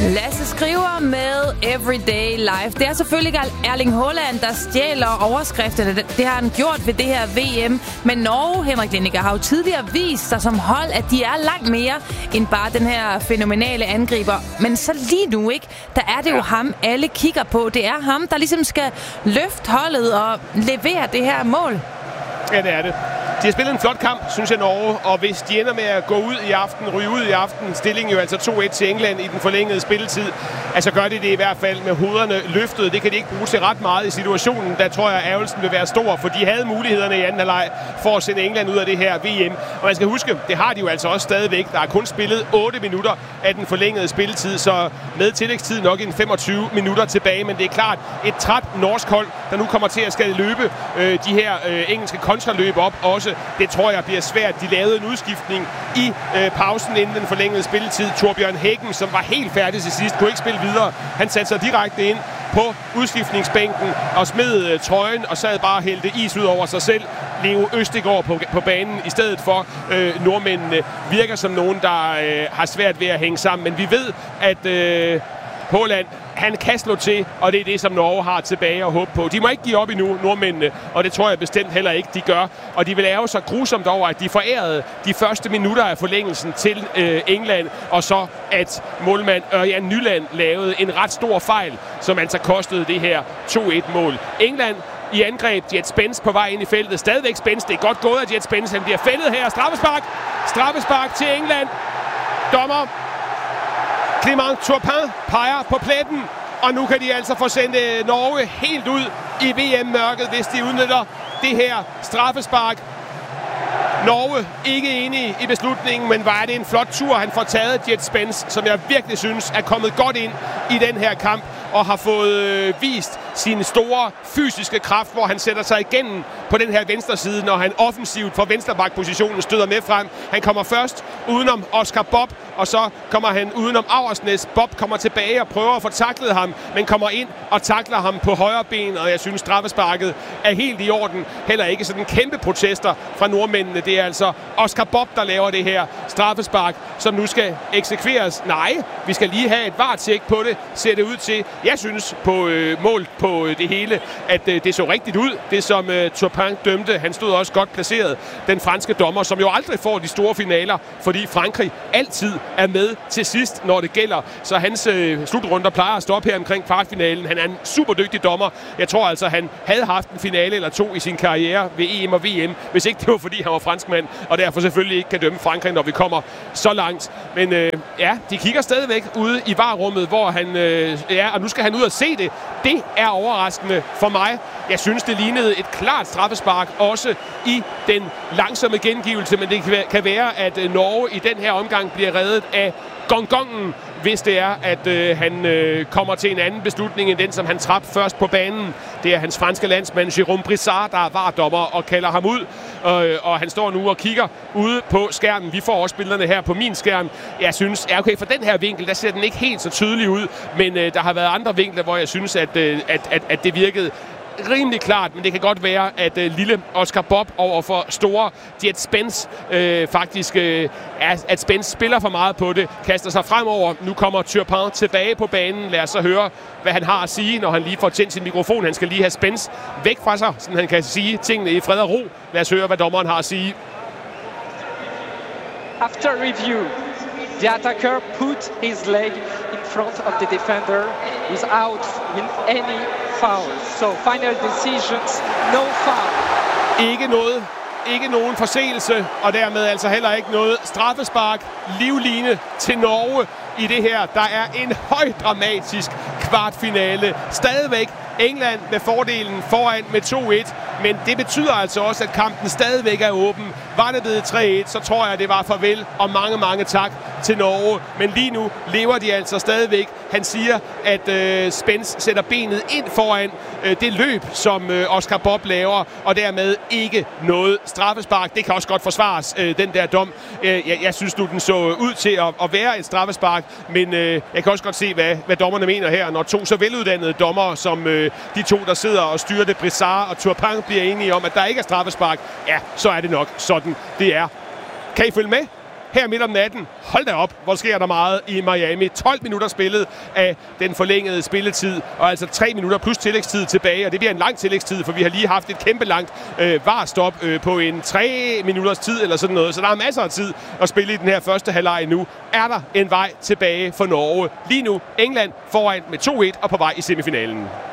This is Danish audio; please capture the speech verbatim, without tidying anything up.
Lasse skriver med Everyday Life. Det er selvfølgelig Erling Haaland, der stjæler overskrifterne. Det har han gjort ved det her V M. Men Norge, Henrik Lindiger, har jo tidligere vist sig som hold, at de er langt mere end bare den her fænomenale angriber. Men så lige nu, ikke? Der er det jo ham, alle kigger på. Det er ham, der ligesom skal løfte holdet og levere det her mål. Ja, det er det. De har spillet en flot kamp, synes jeg, Norge, og hvis de ender med at gå ud i aften, ryge ud i aften, stillingen jo altså to et til England i den forlængede spilletid, altså gør de det i hvert fald med hovederne løftet. Det kan de ikke bruge til ret meget i situationen. Der tror jeg, at ærgelsen vil være stor, for de havde mulighederne i anden halvleg for at sende England ud af det her V M. Og man skal huske, det har de jo altså også stadigvæk. Der er kun spillet otte minutter af den forlængede spilletid, så med tillægstid nok en femogtyve minutter tilbage. Men det er klart et træt norsk hold, der nu kommer til at skal løbe øh, de her øh, engelske kontraløb op også. Det tror jeg bliver svært. De lavede en udskiftning i øh, pausen inden den forlængede spilletid. Torbjørn Hæggen, som var helt færdig til sidst, kunne ikke spille videre. Han satte sig direkte ind på udskiftningsbænken og smed øh, trøjen og sad bare og hældte is ud over sig selv. Leo Østegård på, på banen i stedet for. Øh, nordmændene virker som nogen, der øh, har svært ved at hænge sammen. Men vi ved, at øh, Haaland, han kan slå til, og det er det, som Norge har tilbage at håbe på. De må ikke give op endnu, nordmændene, og det tror jeg bestemt heller ikke, de gør. Og de vil ærge sig grusomt over, at de forærede de første minutter af forlængelsen til øh, England, og så at målmand Ørjan Nyland lavede en ret stor fejl, som altså kostede det her to et mål. England i angreb, Jet Spence på vej ind i feltet. Stadigvæk Spence, det er godt gået af Jet Spence. Han bliver fældet her. Straffespark. Straffespark til England. Dommer Clément Turpin peger på pletten, og nu kan de altså få sendt Norge helt ud i V M-mørket, hvis de udnytter det her straffespark. Norge ikke enige i beslutningen, men var det en flot tur, han får taget Jet Spence, som jeg virkelig synes er kommet godt ind i den her kamp, og har fået øh, vist sin store fysiske kraft, hvor han sætter sig igennem på den her venstre side, når han offensivt fra venstreback-positionen støder med frem. Han kommer først udenom Oscar Bob, og så kommer han udenom Auersnes. Bob kommer tilbage og prøver at få taklet ham, men kommer ind og takler ham på højre ben, og jeg synes, straffesparket er helt i orden. Heller ikke sådan kæmpe protester fra nordmændene. Det er altså Oscar Bob, der laver det her straffespark, som nu skal eksekveres. Nej, vi skal lige have et VAR-tjek på det, ser det ud til. Jeg synes på øh, mål på øh, det hele, at øh, det så rigtigt ud, det som øh, Turpin dømte. Han stod også godt placeret, den franske dommer, som jo aldrig får de store finaler, fordi Frankrig altid er med til sidst, når det gælder. Så hans øh, slutrunder plejer at stoppe her omkring kvartfinalen. Han er en super dygtig dommer. Jeg tror altså, han havde haft en finale eller to i sin karriere ved E M og V M, hvis ikke det var, fordi han var franskmand, og derfor selvfølgelig ikke kan dømme Frankrig, når vi kommer så langt. Men øh, ja, de kigger stadigvæk ude i varerummet, hvor han øh, er, og nu skal han ud og se det. Det er overraskende for mig. Jeg synes, det lignede et klart straffespark, også i den langsomme gengivelse, men det kan være, at Norge i den her omgang bliver reddet af gongongen, hvis det er, at øh, han øh, kommer til en anden beslutning end den, som han traf først på banen. Det er hans franske landsmand, Jérôme Brissard, der er vardommer og kalder ham ud. Øh, og han står nu og kigger ude på skærmen. Vi får også billederne her på min skærm. Jeg synes, ja, okay, for den her vinkel, der ser den ikke helt så tydelig ud. Men øh, der har været andre vinkler, hvor jeg synes, at, øh, at, at, at det virkede rimelig klart, men det kan godt være, at øh, lille Oscar Bob over for store Jet Spence øh, faktisk, øh, at Spence spiller for meget på det, kaster sig fremover. Nu kommer Turpin tilbage på banen. Lad os så høre, hvad han har at sige, når han lige får tændt sin mikrofon. Han skal lige have Spence væk fra sig, så han kan sige tingene i fred og ro. Lad os høre, hvad dommeren har at sige. After review, the attacker put his leg in front of the defender without any foul. So final decisions, no foul. Ikke noget, ikke nogen forseelse, og dermed altså heller ikke noget straffespark. Livline til Norge i det her. Der er en højdramatisk kvartfinale. Stadigvæk England med fordelen foran med to et, men det betyder altså også, at kampen stadigvæk er åben. Var det blevet tre et, så tror jeg, det var farvel og mange, mange tak til Norge. Men lige nu lever de altså stadigvæk. Han siger, at øh, Spence sætter benet ind foran øh, det løb, som øh, Oscar Bob laver, og dermed ikke noget straffespark. Det kan også godt forsvares, øh, den der dom. Øh, jeg, jeg synes nu, den så ud til at, at være et straffespark, men øh, jeg kan også godt se, hvad, hvad dommerne mener her, når to så veluddannede dommere, som øh, de to, der sidder og styrer det, Brissard og Turpin, bliver enige om, at der ikke er straffespark. Ja, så er det nok sådan, det er. Kan I følge med? her midt om natten. Hold da op, hvor sker der meget i Miami. tolv minutter spillet af den forlængede spilletid, og altså tre minutter plus tillægstid tilbage, og det bliver en lang tillægstid, for vi har lige haft et kæmpe langt øh, varstop øh, på en tre minutters tid eller sådan noget, så der er masser af tid at spille i den her første halvleg nu. Er der en vej tilbage for Norge? Lige nu England foran med to et og på vej i semifinalen.